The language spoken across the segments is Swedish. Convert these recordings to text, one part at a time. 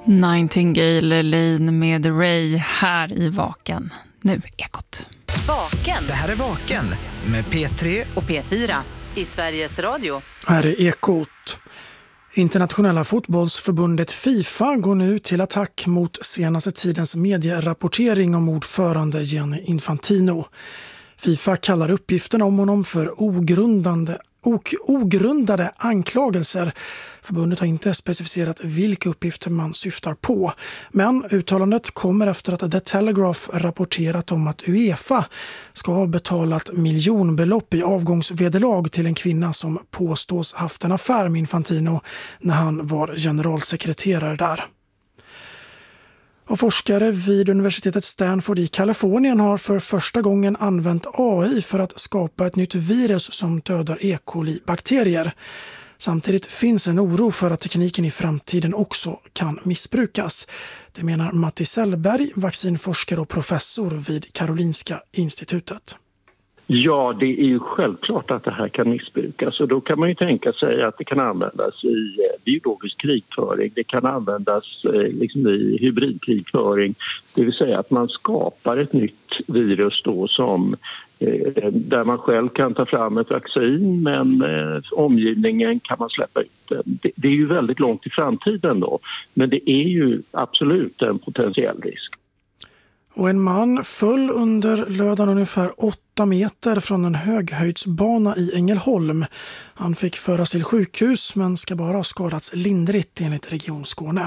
Nightingale Lane med Ray här i Vaken. Nu Ekot. Vaken. Det här är Vaken med P3 och P4 i Sveriges Radio. Här är Ekot. Internationella fotbollsförbundet FIFA går nu till attack mot senaste tidens medierapportering om ordförande Gianni Infantino. FIFA kallar uppgifterna om honom för ogrundade anklagelser. Förbundet har inte specificerat vilka uppgifter man syftar på. Men uttalandet kommer efter att The Telegraph rapporterat om att UEFA ska ha betalat miljonbelopp i avgångsvederlag till en kvinna som påstås haft en affär med Infantino när han var generalsekreterare där. Och forskare vid universitetet Stanford i Kalifornien har för första gången använt AI för att skapa ett nytt virus som dödar E. coli-bakterier. Samtidigt finns en oro för att tekniken i framtiden också kan missbrukas. Det menar Matti Sellberg, vaccinforskare och professor vid Karolinska institutet. Ja, det är ju självklart att det här kan missbrukas och då kan man ju tänka sig att det kan användas i biologisk krigföring. Det kan användas liksom i hybridkrigföring, det vill säga att man skapar ett nytt virus då som där man själv kan ta fram ett vaccin men omgivningen kan man släppa ut. Det är ju väldigt långt i framtiden då, men det är ju absolut en potentiell risk. Och en man föll under lödan ungefär 8 meter från en höghöjdsbana i Ängelholm. Han fick föras till sjukhus men ska bara ha skadats lindrigt enligt Region Skåne.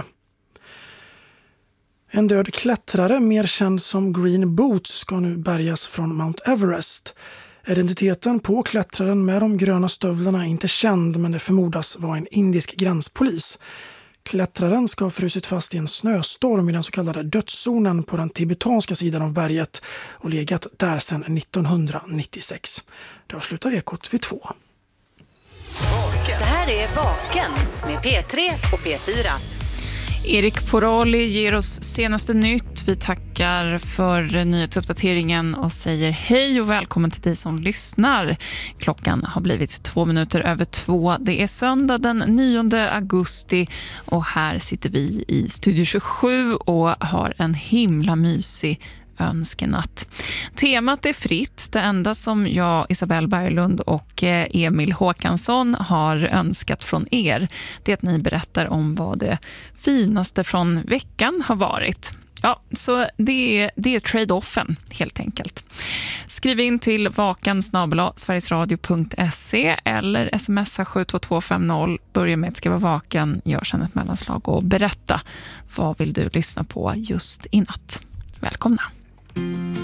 En död klättrare, mer känd som Green Boots, ska nu bärgas från Mount Everest. Identiteten på klättraren med de gröna stövlarna är inte känd, men det förmodas vara en indisk gränspolis. Klättraren ska ha frusit fast i en snöstorm i den så kallade dödszonen på den tibetanska sidan av berget och legat där sedan 1996. Det avslutar Ekot vid 2. Det här är Vaken med P3 och P4. Erik Porali ger oss senaste nytt. Vi tackar för nyhetsuppdateringen och säger hej och välkommen till dig som lyssnar. Klockan har blivit 2 minuter över 2. Det är söndag den 9 augusti och här sitter vi i Studio 27 och har en himla mysig önskenatt. Temat är fritt. Det enda som jag, Isabelle Berglund och Emil Håkansson har önskat från er, det är att ni berättar om vad det finaste från veckan har varit. Ja, så det är trade-offen helt enkelt. Skriv in till vaken@sverigesradio.se eller smsa 72250. Börja med att skriva vaken, gör sedan ett mellanslag och berätta vad vill du lyssna på just i natt. Välkomna!